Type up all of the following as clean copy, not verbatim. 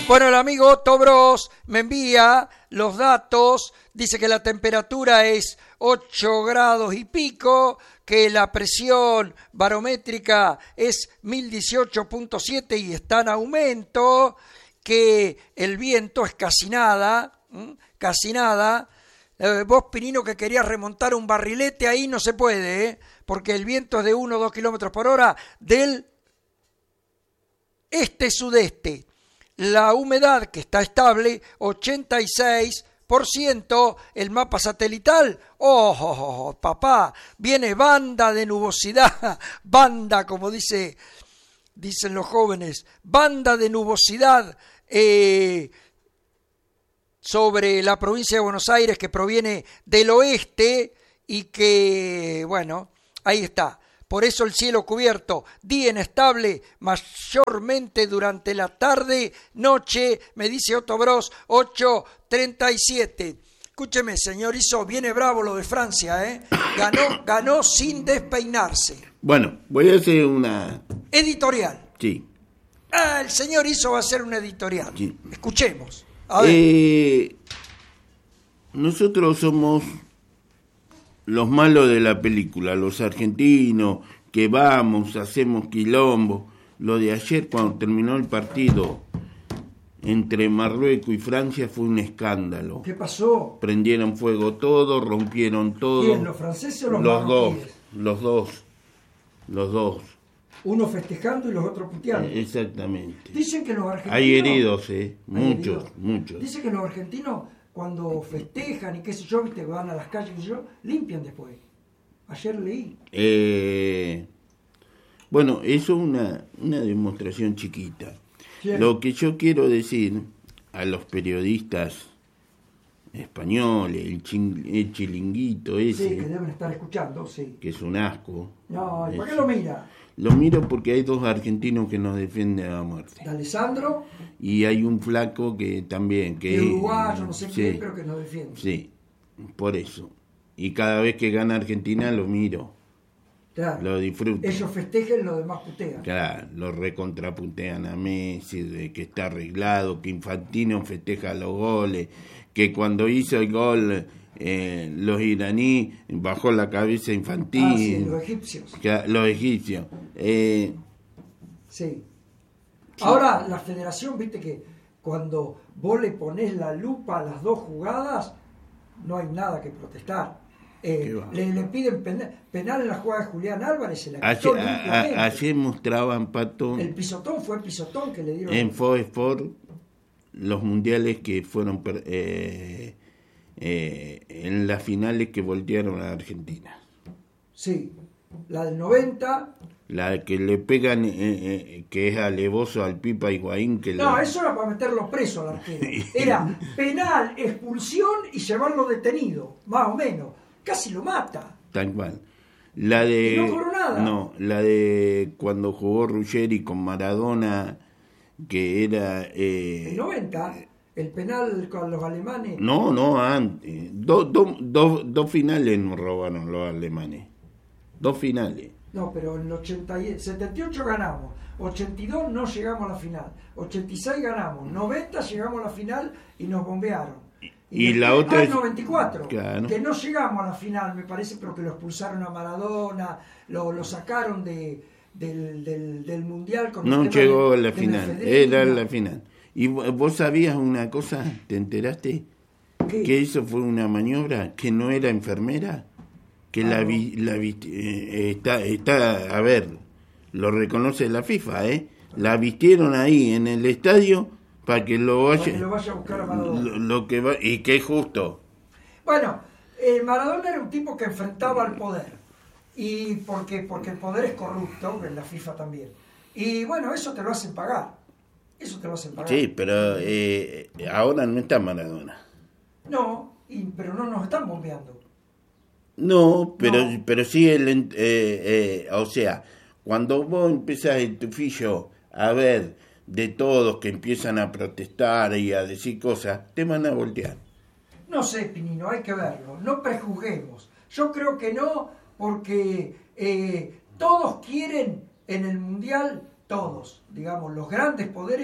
Bueno, el amigo Otto Bros me envía los datos, dice que la temperatura es 8 grados y pico, que la presión barométrica es 1018.7 y está en aumento, que el viento es casi nada, casi nada. Vos, Pinino, que querías remontar un barrilete, ahí no se puede, porque el viento es de 1 o 2 kilómetros por hora del este-sudeste. La humedad, que está estable, 86%, el mapa satelital, papá, viene banda de nubosidad, banda, como dicen los jóvenes, banda de nubosidad sobre la provincia de Buenos Aires, que proviene del oeste y que, bueno, ahí está. Por eso el cielo cubierto, día inestable, mayormente durante la tarde, noche, me dice Otto Bros, 8:37. Escúcheme, señor Iso, viene bravo lo de Francia, ¿eh? Ganó sin despeinarse. Bueno, voy a hacer una... Editorial. Sí. El señor Iso va a hacer una editorial. Sí. Escuchemos. A ver. Nosotros somos los malos de la película, los argentinos, que vamos, hacemos quilombo. Lo de ayer, cuando terminó el partido entre Marruecos y Francia, fue un escándalo. ¿Qué pasó? Prendieron fuego todo, rompieron todo. ¿Quién, los franceses o los marroquíes? Los dos. Uno festejando y los otros puteando. Exactamente. Dicen que los argentinos... Hay heridos, muchos. Dicen que los argentinos, cuando festejan y qué sé yo, viste, van a las calles y limpian después. Ayer leí. Bueno, eso es una demostración chiquita. ¿Quién? Lo que yo quiero decir a los periodistas españoles, el chilinguito ese... Sí, que deben estar escuchando, sí. Que es un asco. No, ¿y por qué lo mira? Lo miro porque hay dos argentinos que nos defienden a muerte. ¿De Alessandro? Y hay un flaco que también... que de uruguayo, no sé sí, qué, pero que nos defiende. Sí, por eso. Y cada vez que gana Argentina lo miro. Claro. Lo disfruto. Ellos festejen, los demás putean. Claro, lo recontraputean a Messi, de que está arreglado, que Infantino festeja los goles, que cuando hizo el gol los iraníes bajó la cabeza Infantino. Sí, los egipcios. Los egipcios. Sí. Ahora, la federación, viste que cuando vos le ponés la lupa a las dos jugadas, no hay nada que protestar. Le piden penal en la jugada de Julián Álvarez, se la quitó limpiamente. Ayer mostraban, Pato, el pisotón fue el pisotón que le dieron en Fox los mundiales que fueron en las finales que voltearon a Argentina. Sí, la del 90. La que le pegan, que es alevoso al Pipa Higuaín. Eso era para meterlo preso al arquero. Era penal, expulsión y llevarlo detenido, más o menos. Casi lo mata. Tal cual. La de... Y no cobró nada. No, la de cuando jugó Ruggeri con Maradona, que era... el 90, el penal con los alemanes. No, antes. Dos finales nos robaron los alemanes. 2 finales. No, pero en el 78 ganamos, 82 no llegamos a la final, 86 ganamos, 90 llegamos a la final y nos bombearon. Y la otra es 94, claro, que no llegamos a la final, me parece, pero que lo expulsaron a Maradona, lo sacaron del Mundial. Con no llegó a la final, era la final. ¿Y vos sabías una cosa? ¿Te enteraste? ¿Qué? Que eso fue una maniobra, que no era enfermera, que está, a ver, lo reconoce la FIFA, la vistieron ahí en el estadio para que lo vaya a buscar a Maradona. Y que es justo. Bueno, Maradona era un tipo que enfrentaba al poder, y porque el poder es corrupto, en la FIFA también. Y bueno, eso te lo hacen pagar. Sí, pero ahora no está Maradona. No, pero no nos están bombeando. No, pero sí, o sea, cuando vos empezás el tufillo a ver de todos que empiezan a protestar y a decir cosas, te van a voltear. No sé, Pinino, hay que verlo, no prejuzguemos. Yo creo que no, porque todos quieren en el Mundial, todos, digamos, los grandes poderes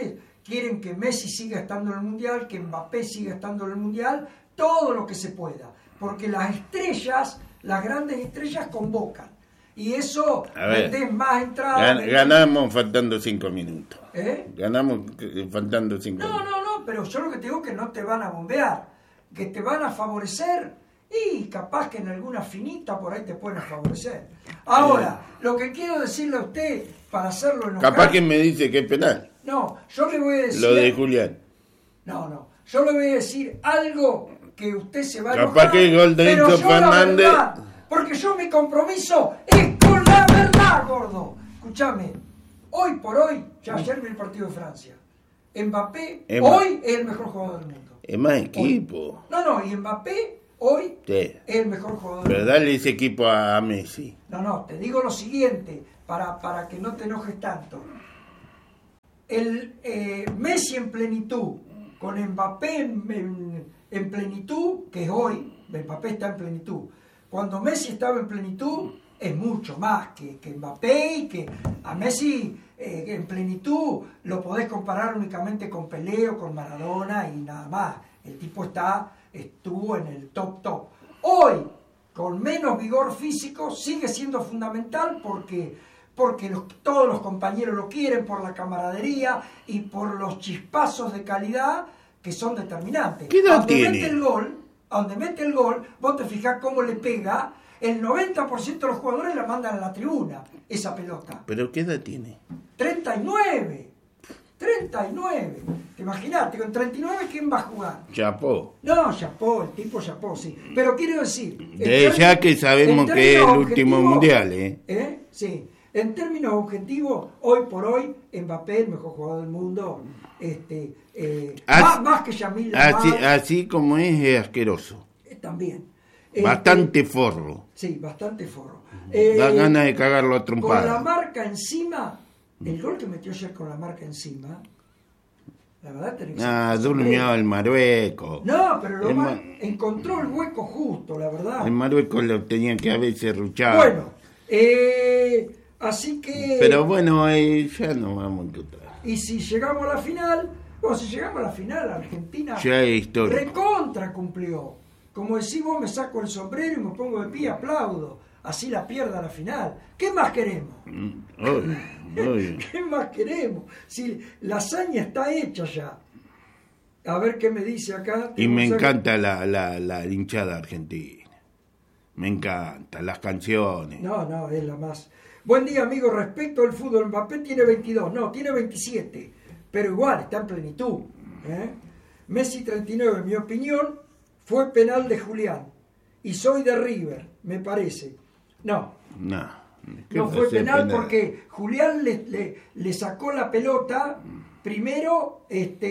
quieren que Messi siga estando en el Mundial, que Mbappé siga estando en el Mundial, todo lo que se pueda, porque las estrellas, las grandes estrellas convocan, y eso vendés más entradas. Ganamos faltando 5 minutos. Ganamos faltando 5 minutos. No, pero yo lo que te digo es que no te van a bombear, que te van a favorecer, y capaz que en alguna finita por ahí te pueden favorecer. Ahora, lo que quiero decirle a usted, para hacerlo enojar... Capaz que me dice que es penal. No, yo le voy a decir... Lo de Julián. No, yo le voy a decir algo que usted se va a enojar. Capaz que el gol de Enzo Fernández... Porque yo mi compromiso es con la verdad, gordo. Escúchame, hoy por hoy, ya ayer vi el partido de Francia. Mbappé hoy es el mejor jugador del mundo. Es más equipo. Hoy. No, y Mbappé hoy es el mejor jugador del mundo. Pero dale ese equipo a Messi. No, te digo lo siguiente, para que no te enojes tanto. El Messi en plenitud, con Mbappé en plenitud, que es hoy, Mbappé está en plenitud. Cuando Messi estaba en plenitud, es mucho más que Mbappé, y que a Messi en plenitud lo podés comparar únicamente con Pelé o con Maradona y nada más. El tipo estuvo en el top. Hoy, con menos vigor físico, sigue siendo fundamental porque todos los compañeros lo quieren, por la camaradería y por los chispazos de calidad que son determinantes. ¿Qué edad tiene? Donde mete el gol, vos te fijás cómo le pega, el 90% de los jugadores la mandan a la tribuna, esa pelota. ¿Pero qué edad tiene? 39. ¿Te imaginás? Con 39, ¿quién va a jugar? Chapó. No, Chapó, el tipo Chapó, sí. Pero quiero decir... Ya que sabemos que es el último mundial, Sí. En términos objetivos, hoy por hoy, Mbappé, el mejor jugador del mundo, más que Yamil Lamar. Así como es asqueroso. También. Bastante forro. Sí, bastante forro. Da ganas de cagarlo a trompadas. Con la marca encima, el gol que metió ayer con la marca encima, la verdad... durmió el Marruecos. No, pero encontró el hueco justo, la verdad. El Marruecos lo tenía que haber serruchado. Bueno, así que... Pero bueno, ya no vamos a encontrar. Y si llegamos a la final, Argentina ya es histórico. Recontra cumplió. Como decís vos, me saco el sombrero y me pongo de pie, aplaudo. Así la pierda la final. ¿Qué más queremos? ¿Qué más queremos? Si la hazaña está hecha ya. A ver qué me dice acá. Y me encanta la hinchada argentina. Me encanta, las canciones. No, es la más... Buen día, amigo. Respecto al fútbol, Mbappé tiene 22. No, tiene 27. Pero igual, está en plenitud. Messi 39, en mi opinión, fue penal de Julián. Y soy de River, me parece. No fue penal porque Julián le sacó la pelota. Primero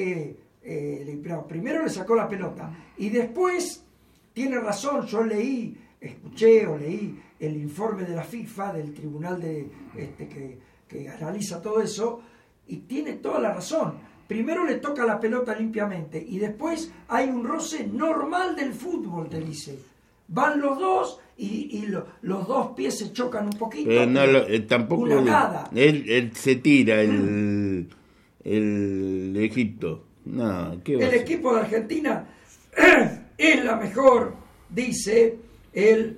le sacó la pelota. Y después, tiene razón, yo leí el informe de la FIFA, del tribunal que analiza todo eso, y tiene toda la razón. Primero le toca la pelota limpiamente y después hay un roce normal del fútbol, te dice. Van los dos y los dos pies se chocan un poquito. Tampoco una nada. Él se tira el Egipto. No, ¿qué va a hacer? Equipo de Argentina es la mejor, dice el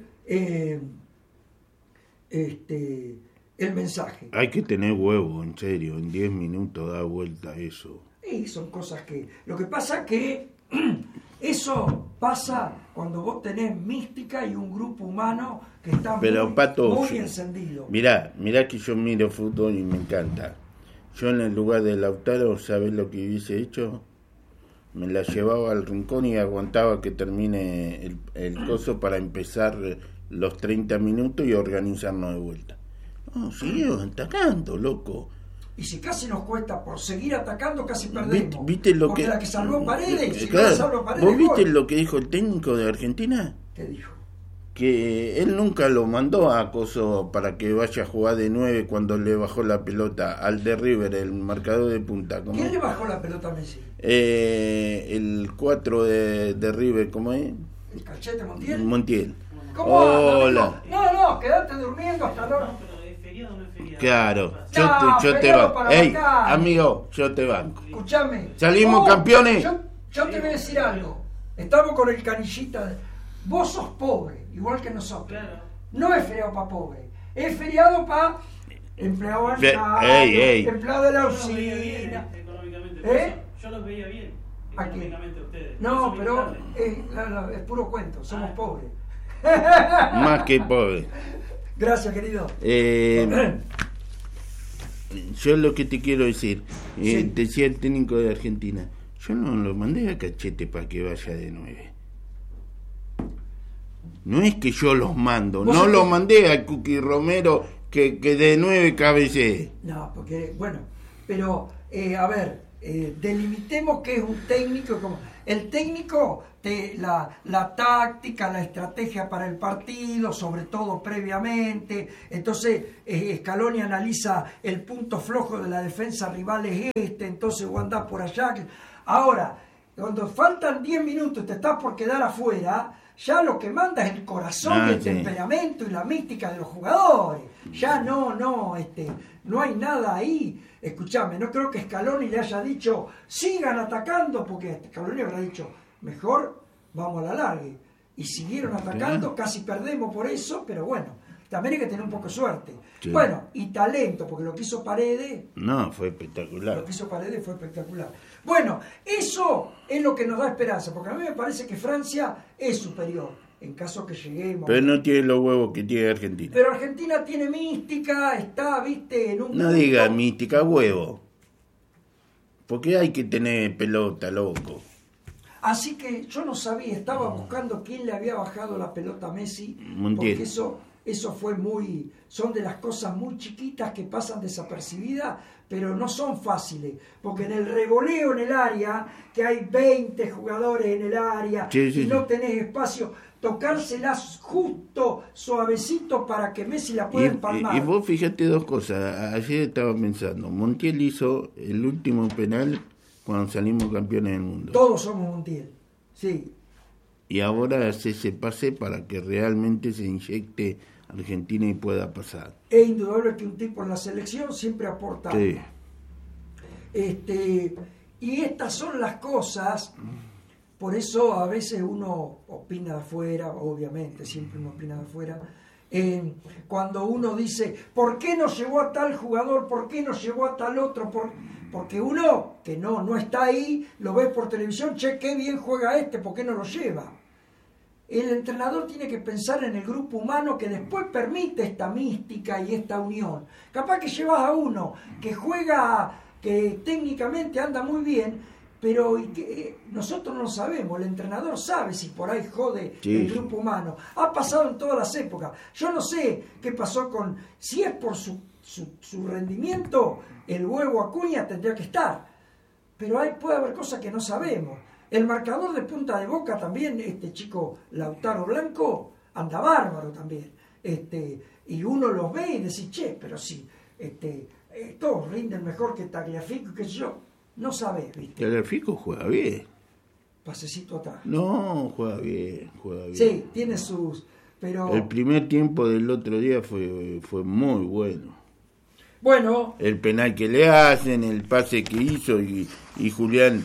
mensaje. Hay que tener huevo, en serio, en 10 minutos da vuelta eso. Y son cosas que... Lo que pasa que eso pasa cuando vos tenés mística y un grupo humano que está muy encendido. Mirá que yo miro fútbol y me encanta. Yo en el lugar de Lautaro, ¿sabés lo que hubiese hecho? Me la llevaba al rincón y aguantaba que termine el coso para empezar los 30 minutos y organizarnos de vuelta. No, siguió atacando, loco. Y si casi nos cuesta por seguir atacando, casi perdemos. ¿Viste lo porque que la que salvó Paredes, si claro, no salvó Paredes, ¿vos viste lo que dijo el técnico de Argentina? ¿Qué dijo? Que él nunca lo mandó a Coso para que vaya a jugar de 9 cuando le bajó la pelota al de River, el marcador de punta. ¿Quién le bajó la pelota a Messi? El 4 de River, ¿cómo es? ¿El Cachete Montiel? Montiel. ¿Cómo? Hola. No, quedate durmiendo hasta la hora. Pero de feriado no es feriado. Claro, ¿Qué yo pasa? te feriado banco. para Ey, bancar. amigo, yo te banco. Escuchame. ¿Salimos campeones? Yo te voy a decir algo. Estamos con el canillita. Vos sos pobre, igual que nosotros. Claro. No es feriado para pobre. Es feriado para empleado bancario, Ey. empleado de la Yo los veía bien, usina. económicamente. ¿Eh? Yo los veía bien ¿A quién? económicamente a ustedes. No, Son pero militares. es puro cuento. Somos Ah. pobres. Más que pobre. Gracias, querido. Yo lo que te quiero decir, Sí. decía el técnico de Argentina, yo no lo mandé a Cachete para que vaya de 9. No es que yo los mando, ¿Vos no sabés lo que- mandé a Cookie Romero que de 9 cabecee. No, porque, bueno, pero, a ver, delimitemos qué es un técnico. Como el técnico, la táctica, la estrategia para el partido, sobre todo previamente. Entonces, Scaloni analiza el punto flojo de la defensa rival es entonces vos andás por allá. Ahora, cuando faltan 10 minutos y te estás por quedar afuera, ya lo que manda es el corazón y el sí. temperamento y la mística de los jugadores. Ya no hay nada ahí. Escuchame, no creo que Scaloni le haya dicho sigan atacando, porque Scaloni habrá dicho mejor vamos a la larga. Y siguieron atacando, casi perdemos por eso, pero bueno, también hay que tener un poco de suerte. Sí. Bueno, y talento, porque lo que hizo Paredes No, fue espectacular. lo que hizo Paredes fue espectacular. Bueno, eso es lo que nos da esperanza, porque a mí me parece que Francia es superior, en caso que lleguemos. Pero no tiene los huevos que tiene Argentina. Pero Argentina tiene mística, está, viste, en un... No punto. diga mística, huevo. Porque hay que tener pelota, loco. Así que yo no sabía, estaba buscando quién le había bajado la pelota a Messi, Montiel. porque eso fue muy... Son de las cosas muy chiquitas que pasan desapercibidas, pero no son fáciles, porque en el revoleo en el área, que hay 20 jugadores en el área, Sí, sí, y no sí. tenés espacio, tocárselas justo, suavecito, para que Messi la pueda empalmar. Y vos fíjate dos cosas. Ayer estaba pensando, Montiel hizo el último penal cuando salimos campeones del mundo. Todos somos Montiel, sí. Y ahora hace ese pase para que realmente se inyecte Argentina y pueda pasar. Es indudable que un tipo en la selección siempre aporta. Sí. Y estas son las cosas, por eso a veces uno opina de afuera, obviamente, siempre uno opina de afuera, cuando uno dice, ¿por qué no llegó a tal jugador? ¿Por qué no llegó a tal otro? Porque uno, que no está ahí, lo ve por televisión, che, qué bien juega este, ¿por qué no lo lleva? El entrenador tiene que pensar en el grupo humano que después permite esta mística y esta unión. Capaz que llevas a uno que juega, que técnicamente anda muy bien, pero nosotros no sabemos, el entrenador sabe si por ahí jode Sí, el sí. grupo humano. Ha pasado en todas las épocas. Yo no sé qué pasó si es por su rendimiento, el huevo Acuña tendría que estar. Pero puede haber cosas que no sabemos. El marcador de Punta de Boca también, este chico Lautaro Blanco, anda bárbaro también. Y uno los ve y dice, che, pero sí, todos rinden mejor que Tagliafico, qué sé yo. No sabés, ¿viste? El Fico juega bien. Pasecito atrás. No, juega bien. Sí, tiene sus... Pero El primer tiempo del otro día fue muy bueno. bueno, El penal que le hacen, el pase que hizo y Julián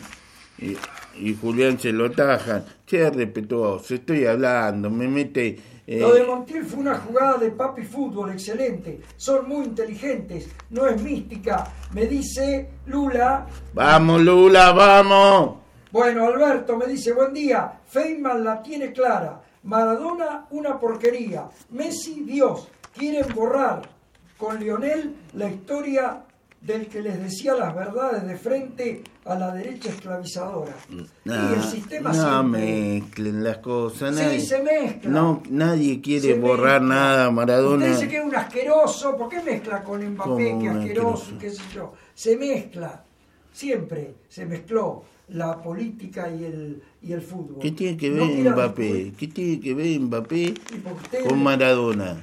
y Julián se lo tajan. Sea respetuoso, estoy hablando, me mete... lo de Montiel fue una jugada de papi fútbol excelente. Son muy inteligentes, no es mística. Me dice Lula. ¡Vamos, Lula, vamos! Bueno, Alberto me dice, buen día. Feynman la tiene clara. Maradona, una porquería. Messi, Dios. Quieren borrar con Lionel la historia del que les decía las verdades de frente a la derecha esclavizadora. Y el sistema no siempre... mezclen las cosas. Sí, se mezcla. No, nadie quiere Se borrar mezcla. nada, Maradona. Usted dice que es un asqueroso, ¿por qué mezcla con Mbappé ¿Cómo que es un asqueroso, asqueroso? qué sé yo? Se mezcla, siempre se mezcló la política y el fútbol. ¿Qué tiene que No ver quiero Mbappé? descubrir- ¿Qué tiene que ver Mbappé Y porque usted- con Maradona?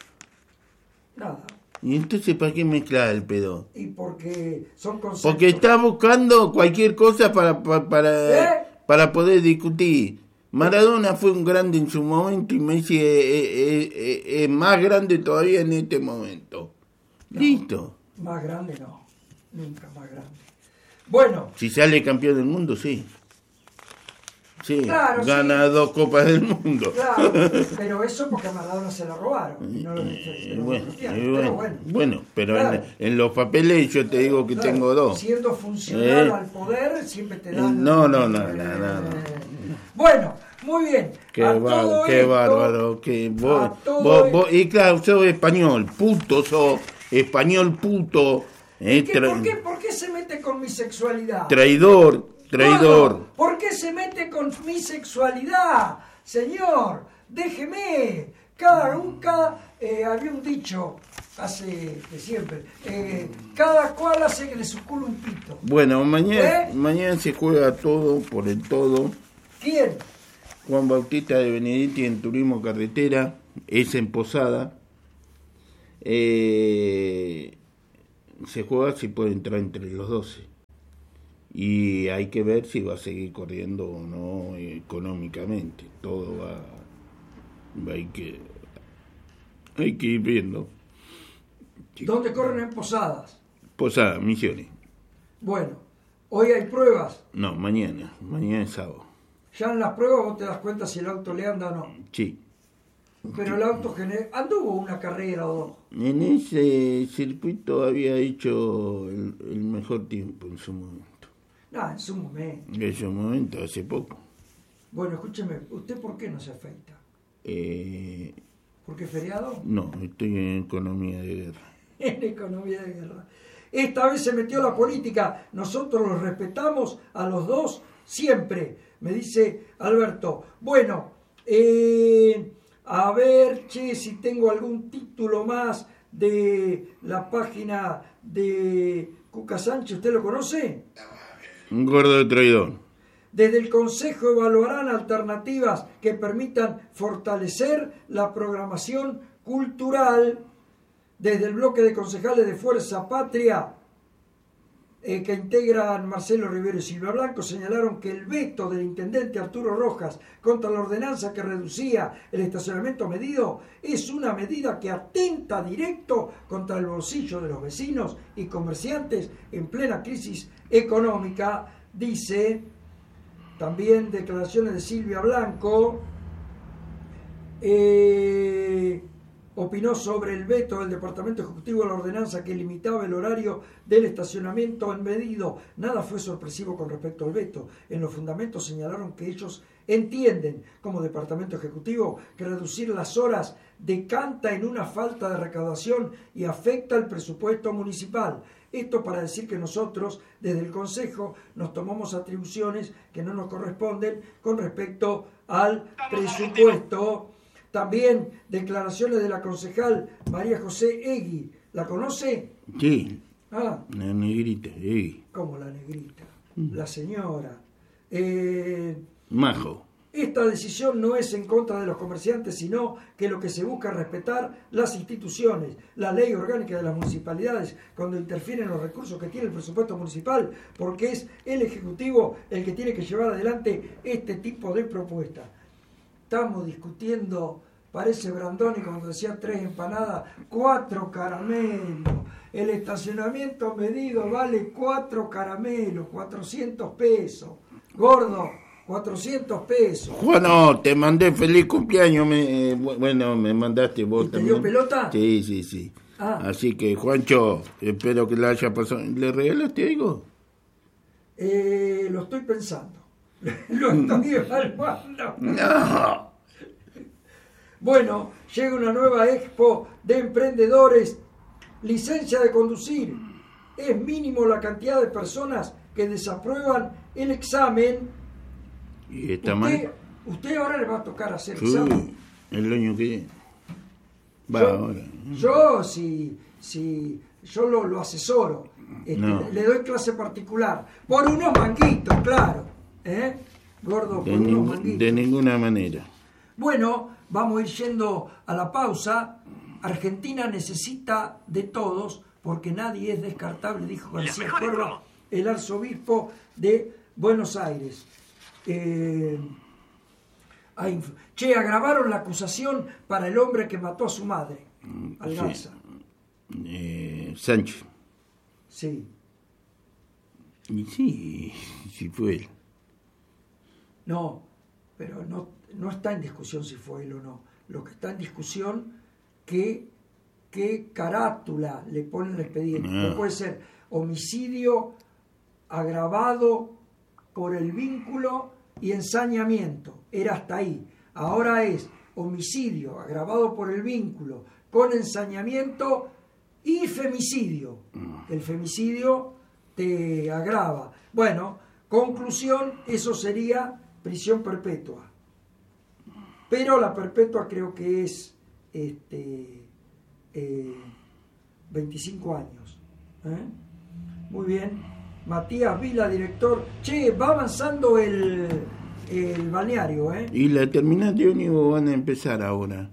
Nada, ¿Y entonces para qué mezclar el pedo? y porque son conceptos. Porque está buscando cualquier cosa ¿Eh? para poder discutir. Maradona fue un grande en su momento y Messi es más grande todavía en este momento. Listo. Más grande no, nunca más grande. Bueno, Si sale campeón del mundo, sí. Sí, Claro, gana sí. 2 copas del mundo. claro, pero eso porque a Maradona se lo robaron. Y no se lo Bueno, devolvieron. Pero bueno, pero Claro. en los papeles yo te digo que claro, tengo 2. Siendo funcional Eh. al poder, siempre te dan... No. Bueno, muy bien. Qué, A todo qué esto- bárbaro, que a todo y claro, sos español, puto, sos español puto, ¿Por qué se mete con mi sexualidad? traidor. Gordo, ¿por qué se mete con mi sexualidad? Señor, déjeme. Había un dicho hace de siempre. Cada cual hace que le su culo un pito. Bueno, mañana, ¿Eh? mañana se juega todo por el todo. ¿Quién? Juan Bautista de Benedetti en Turismo Carretera, es en Posada. Se juega si puede entrar entre los 12. Y hay que ver si va a seguir corriendo o no económicamente. Todo hay que ir viendo. ¿Dónde corren en Posadas? Posada, Misiones. Bueno, hoy hay pruebas. No, mañana es sábado. Ya en las pruebas vos te das cuenta si el auto le anda o no. Sí. Pero el auto anduvo una carrera o dos. En ese circuito había hecho el mejor tiempo en su momento. En su momento. En su momento, hace poco. Bueno, escúcheme, ¿usted por qué no se afeita? ¿Por qué feriado? No, estoy en economía de guerra. En economía de guerra. Esta vez se metió la política. Nosotros los respetamos a los dos siempre. Me dice Alberto. Bueno, a ver, si tengo algún título más de la página de Cuca Sánchez. ¿Usted lo conoce? Un gordo de traidor. Desde el Consejo evaluarán alternativas que permitan fortalecer la programación cultural. Desde el bloque de concejales de Fuerza Patria, que integran Marcelo Rivero y Silvia Blanco, señalaron que el veto del intendente Arturo Rojas contra la ordenanza que reducía el estacionamiento medido es una medida que atenta directo contra el bolsillo de los vecinos y comerciantes en plena crisis económica. Dice también declaraciones de Silvia Blanco. Opinó sobre el veto del Departamento Ejecutivo a la ordenanza que limitaba el horario del estacionamiento en medido. Nada fue sorpresivo con respecto al veto. En los fundamentos señalaron que ellos entienden, como Departamento Ejecutivo, que reducir las horas decanta en una falta de recaudación y afecta al presupuesto municipal. Esto para decir que nosotros, desde el Consejo, nos tomamos atribuciones que no nos corresponden con respecto al presupuesto. También declaraciones de la concejal María José Egui. ¿La conoce? Sí, Ah, la negrita, como la negrita, la señora. Majo. Esta decisión no es en contra de los comerciantes, sino que lo que se busca es respetar las instituciones, la ley orgánica de las municipalidades, cuando interfieren los recursos que tiene el presupuesto municipal, porque es el Ejecutivo el que tiene que llevar adelante este tipo de propuestas. Estamos discutiendo, parece Brandoni cuando decía 3 empanadas, 4 caramelos. El estacionamiento medido vale 4 caramelos, 400 pesos. Gordo, 400 pesos. Juan, te mandé feliz cumpleaños. Bueno, me mandaste vos ¿Y te también. dio pelota? Sí. Ah. Así que, Juancho, espero que la haya pasado. ¿Le regalaste algo? Lo estoy pensando. Lo estoy evaluando. No. Bueno, llega una nueva expo de emprendedores. Licencia de conducir. Es mínimo la cantidad de personas que desaprueban el examen. ¿Y está mal? Usted ahora le va a tocar hacer Sí, examen. el año que viene. Ahora. Yo lo asesoro. No. Le doy clase particular. Por unos manguitos, claro. Gordo, por unos manguitos. De ninguna manera. Bueno, vamos a ir yendo a la pausa. Argentina necesita de todos porque nadie es descartable, dijo García Cuerva, el arzobispo de Buenos Aires. Agravaron la acusación para el hombre que mató a su madre, Algarza. Sánchez. Sí. Y sí fue él. No, pero no está en discusión si fue él o no. Lo que está en discusión qué carátula le ponen al expediente. No puede ser homicidio agravado por el vínculo y ensañamiento. Era hasta ahí. Ahora es homicidio agravado por el vínculo con ensañamiento y femicidio. El femicidio te agrava. Bueno, conclusión, eso sería prisión perpetua. Pero la perpetua creo que es 25 años. Muy bien. Matías Vila, director. Che, va avanzando el balneario, Y la terminal de ómnibus van a empezar ahora.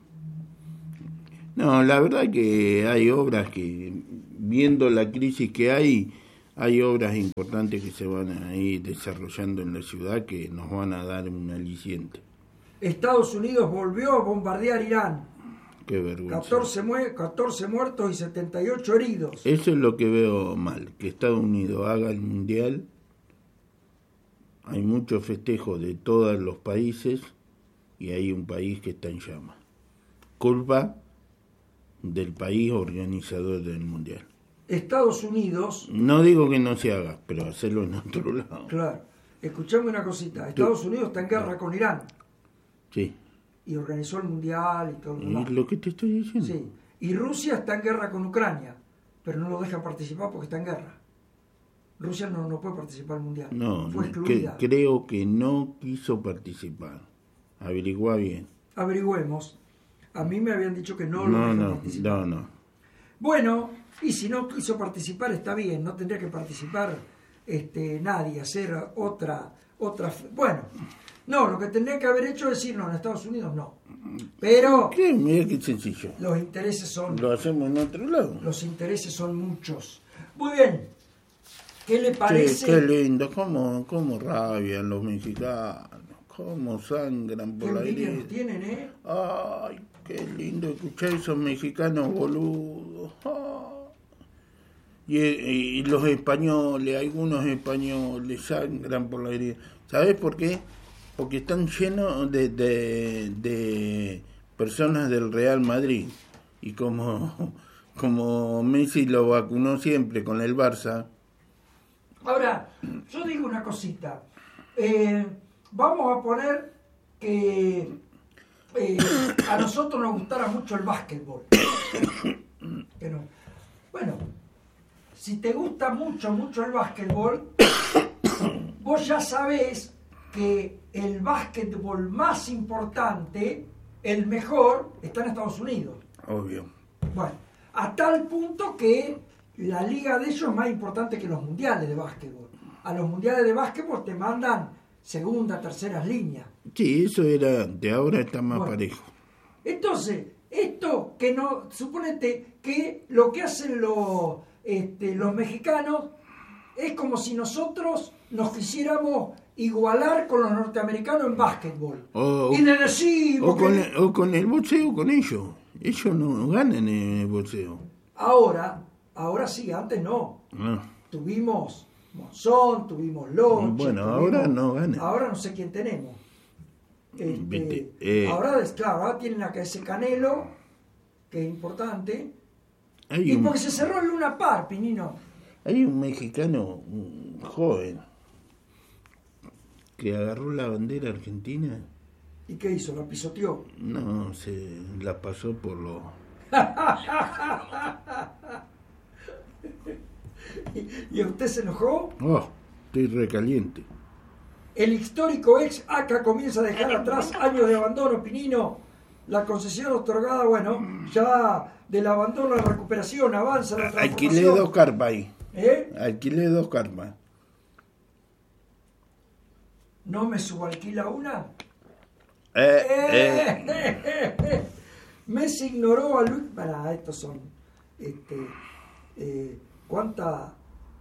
No, la verdad que hay obras que, viendo la crisis que hay obras importantes que se van a ir desarrollando en la ciudad que nos van a dar un aliciente. Estados Unidos volvió a bombardear Irán. Qué vergüenza. 14 muertos y 78 heridos. Eso es lo que veo mal, que Estados Unidos haga el mundial. Hay muchos festejos de todos los países y hay un país que está en llamas. Culpa del país organizador del mundial. Estados Unidos... No digo que no se haga, pero hacerlo en otro lado. Claro. Escuchame una cosita. Estados Unidos está en guerra con Irán. Sí. Y organizó el mundial y todo lo demás. ¿Y lo que te estoy diciendo? Sí. Y Rusia está en guerra con Ucrania, pero no lo deja participar porque está en guerra. Rusia no puede participar del mundial. No, fue excluida. Creo que no quiso participar. Averigua bien. Averigüemos. A mí me habían dicho que no lo dejan participar. No. Bueno, y si no quiso participar está bien, no tendría que participar nadie, hacer otra. Bueno, no, lo que tendría que haber hecho es decir, no, en Estados Unidos no. Pero ¿Qué? Mira qué sencillo. los intereses son... Lo hacemos en otro lado. Los intereses son muchos. Muy bien. ¿Qué le parece? Qué lindo, cómo rabian los mexicanos, cómo sangran por la envidia herida. nos tienen, Ay, qué lindo escuchar esos mexicanos boludos. Y los españoles, algunos españoles sangran por la herida. ¿Sabes por qué? Porque están llenos de personas del Real Madrid. Y como Messi lo vacunó siempre con el Barça. Ahora, yo digo una cosita. Vamos a poner que a nosotros nos gustara mucho el básquetbol. Pero, bueno, si te gusta mucho el básquetbol, vos ya sabés que el básquetbol más importante, el mejor, está en Estados Unidos. Obvio. Bueno, a tal punto que la liga de ellos es más importante que los mundiales de básquetbol. A los mundiales de básquetbol te mandan segunda, terceras líneas. Sí, eso era antes, ahora está más parejo. Entonces, esto que no, suponete que lo que hacen los mexicanos es como si nosotros nos quisiéramos igualar con los norteamericanos en básquetbol. Y de decir... O con el boxeo, con ellos. Ellos no ganan en el boxeo. Ahora sí, antes no. Tuvimos Monzón, tuvimos Loche. Bueno, ahora no ganan. Ahora no sé quién tenemos. Ahora tienen acá ese Canelo, que es importante. Y porque se cerró el Luna Park, Pinino. Hay un mexicano, un joven, que agarró la bandera argentina. ¿Y qué hizo? ¿La pisoteó? No, se la pasó por lo... ¿Y usted se enojó? Estoy recaliente. El histórico ex ACA comienza a dejar atrás años de abandono, Pinino. La concesión otorgada, ya del abandono a la recuperación, avanza la transformación. Alquilé 2 carpas ahí. Alquilé 2 carpas. ¿No me subalquila una? Messi ignoró a Luis... estos son... ¿Cuánta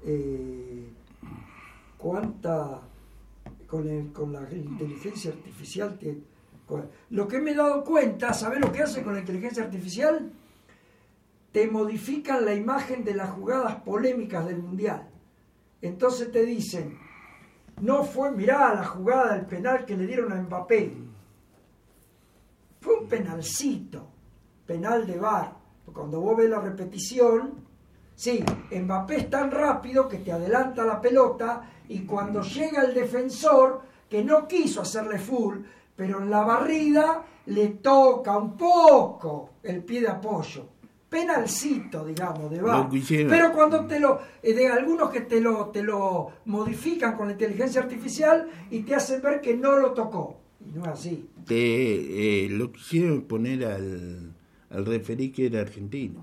con la inteligencia artificial lo que me he dado cuenta, ¿sabés lo que hace con la inteligencia artificial? te modifican la imagen de las jugadas polémicas del Mundial. Entonces te dicen, no fue, mirá la jugada del penal que le dieron a Mbappé. Fue un penalcito, penal de VAR. Cuando vos ves la repetición, sí, Mbappé es tan rápido que te adelanta la pelota y cuando llega el defensor, que no quiso hacerle full, pero en la barrida le toca un poco el pie de apoyo. Penalcito, digamos, de VAR. Pero cuando de algunos que te lo modifican con la inteligencia artificial y te hacen ver que no lo tocó. Y no es así. Lo quisieron poner al referí que era argentino.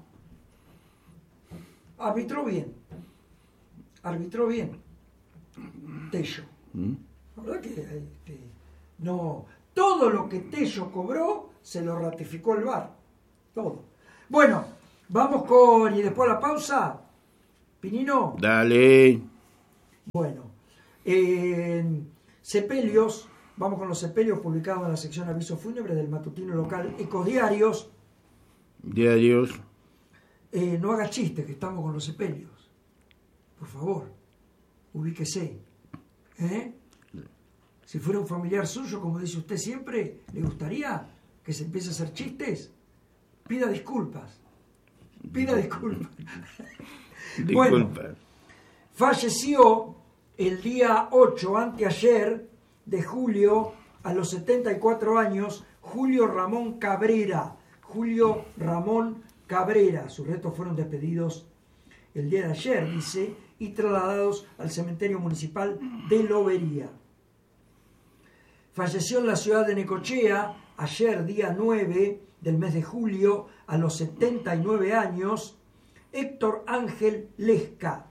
Arbitró bien. Tello. La verdad que no, todo lo que Tello cobró se lo ratificó el VAR. Todo. Bueno, vamos y después la pausa. Pinino. Dale. Bueno, sepelios, vamos con los sepelios publicados en la sección Aviso Fúnebre del matutino local Ecodiarios. Diarios. No haga chistes, que estamos con los sepelios. Por favor, ubíquese. Si fuera un familiar suyo, como dice usted siempre, ¿le gustaría que se empiece a hacer chistes? Pida disculpas. Bueno, falleció el día 8, anteayer de julio, a los 74 años, Julio Ramón Cabrera. Sus restos fueron despedidos el día de ayer, dice, y trasladados al cementerio municipal de Lobería. Falleció en la ciudad de Necochea, ayer, día 9 del mes de julio, a los 79 años, Héctor Ángel Lesca.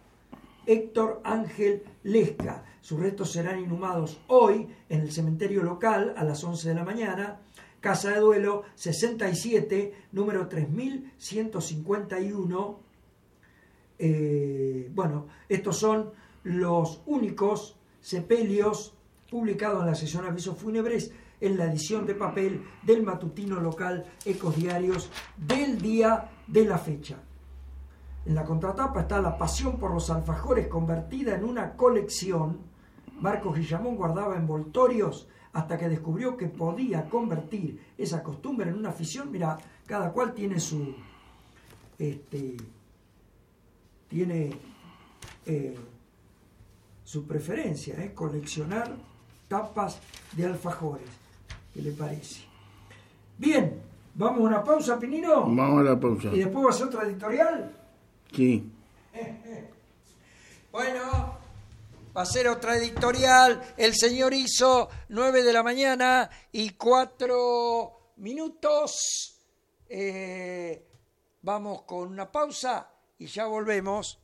Sus restos serán inhumados hoy en el cementerio local a las 11 de la mañana, Casa de Duelo 67, número 3151. Bueno, estos son los únicos sepelios publicados en la sección Avisos Fúnebres en la edición de papel del matutino local Ecos Diarios del día de la fecha. En la contratapa está la pasión por los alfajores convertida en una colección. Marcos Guillamón guardaba envoltorios hasta que descubrió que podía convertir esa costumbre en una afición. Mira, cada cual tiene su preferencia, coleccionar tapas de alfajores. ¿Qué le parece? Bien, ¿vamos a una pausa, Pinino? Vamos a la pausa. ¿Y después va a ser otra editorial? Sí. Bueno, va a ser otra editorial. El señor hizo 9 de la mañana y 4 minutos. Vamos con una pausa y ya volvemos.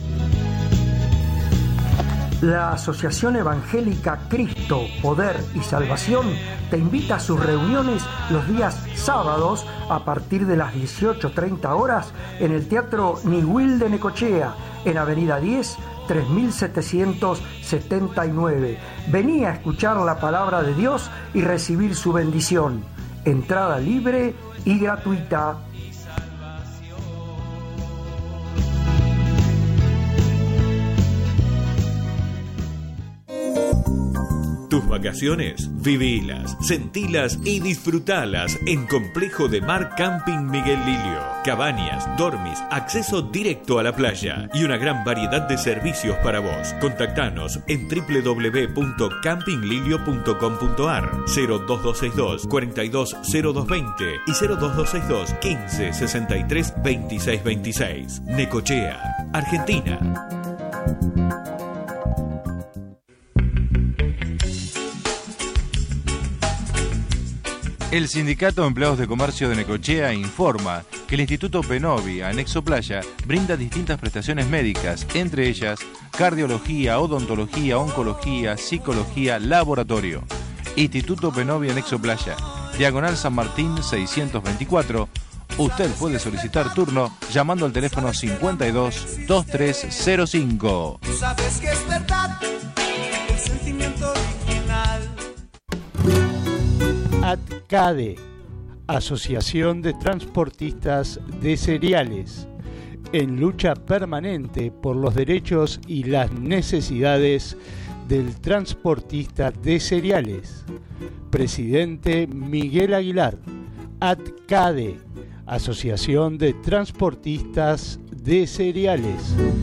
La Asociación Evangélica Cristo, Poder y Salvación te invita a sus reuniones los días sábados a partir de las 18:30 horas en el Teatro Niwil de Necochea, en Avenida 10, 3779. Vení a escuchar la palabra de Dios y recibir su bendición. Entrada libre y gratuita. Tus vacaciones, vivilas, sentilas y disfrutalas en Complejo de Mar Camping Miguel Lilio. Cabañas, dormis, acceso directo a la playa y una gran variedad de servicios para vos. Contactanos en www.campinglilio.com.ar 02262 420220 y 02262 1563 2626. Necochea, Argentina. El Sindicato de Empleados de Comercio de Necochea informa que el Instituto Penovi, anexo Playa, brinda distintas prestaciones médicas, entre ellas cardiología, odontología, oncología, psicología, laboratorio. Instituto Penovi, anexo Playa, Diagonal San Martín 624. Usted puede solicitar turno llamando al teléfono 52 2305. Tú sabes que es verdad, el sentimiento original. ATCADE, Asociación de Transportistas de Cereales, en lucha permanente por los derechos y las necesidades del transportista de cereales. Presidente Miguel Aguilar. ATCADE, Asociación de Transportistas de Cereales.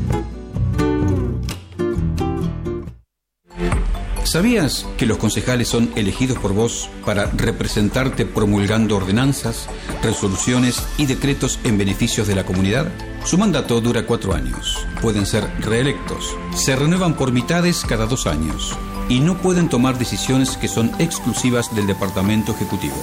¿Sabías que los concejales son elegidos por vos para representarte promulgando ordenanzas, resoluciones y decretos en beneficios de la comunidad? Su mandato dura 4 años. Pueden ser reelectos. Se renuevan por mitades cada 2 años. Y no pueden tomar decisiones que son exclusivas del Departamento Ejecutivo.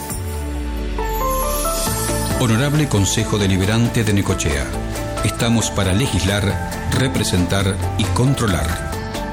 Honorable Consejo Deliberante de Necochea. Estamos para legislar, representar y controlar.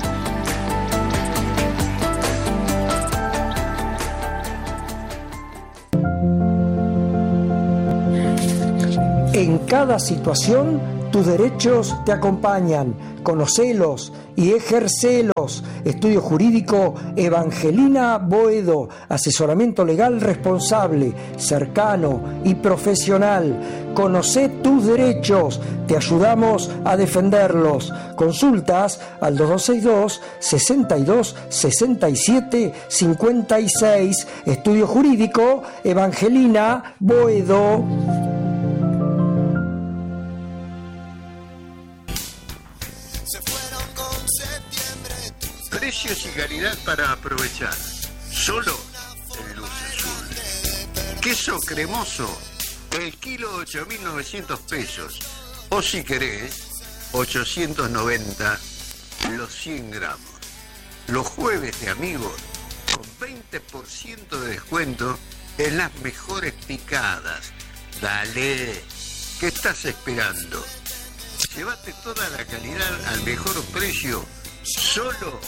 En cada situación, tus derechos te acompañan. Conocelos y ejercelos. Estudio Jurídico Evangelina Boedo. Asesoramiento legal responsable, cercano y profesional. Conocé tus derechos. Te ayudamos a defenderlos. Consultas al 2262 62 67 56. Estudio Jurídico Evangelina Boedo. Precios y calidad para aprovechar. Solo en Luz Azul. Queso cremoso, el kilo 8.900 pesos. O si querés, 890 los 100 gramos. Los jueves de amigos, con 20% de descuento en las mejores picadas. Dale, ¿qué estás esperando? Llévate toda la calidad al mejor precio. Solo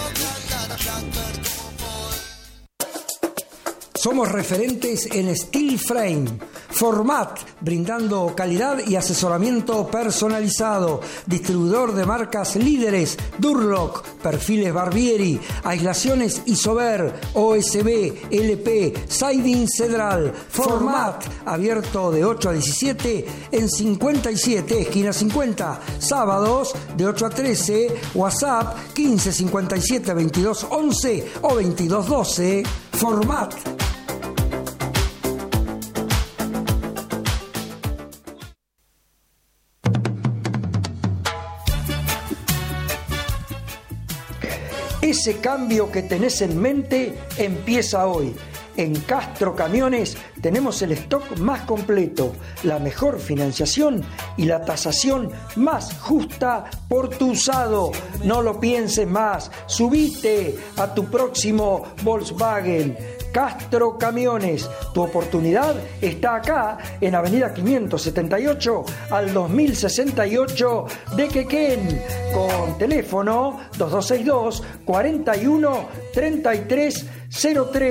Somos referentes en Steel Frame. Format, brindando calidad y asesoramiento personalizado. Distribuidor de marcas líderes, Durlock, Perfiles Barbieri, Aislaciones Isover, OSB, LP, Siding Cedral. Format, abierto de 8 a 17 en 57, esquina 50. Sábados de 8 a 13, WhatsApp 15 57 22 11 o 22 12. Format. Ese cambio que tenés en mente empieza hoy. En Castro Camiones tenemos el stock más completo, la mejor financiación y la tasación más justa por tu usado. No lo pienses más, subite a tu próximo Volkswagen. Castro Camiones, tu oportunidad está acá en Avenida 578 al 2068 de Quequén, con teléfono 2262 41 33 03.